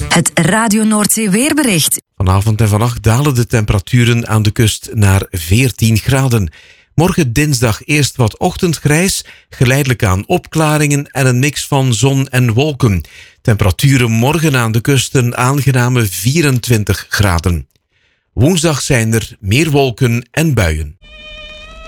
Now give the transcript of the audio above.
Het Radio Noordzee weerbericht. Vanavond en vannacht dalen de temperaturen aan de kust naar 14 graden. Morgen dinsdag eerst wat ochtendgrijs, geleidelijk aan opklaringen en een mix van zon en wolken. Temperaturen morgen aan de kust een aangename 24 graden. Woensdag zijn er meer wolken en buien.